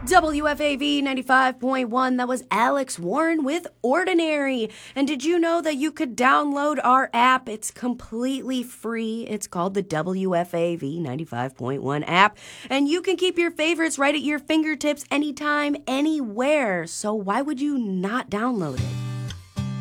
WFAV 95.1, that was Alex Warren with Ordinary. And did you know that you could download our app? It's completely free. It's called the WFAV 95.1 app. And you can keep your favorites right at your fingertips anytime, anywhere. So why would you not download it?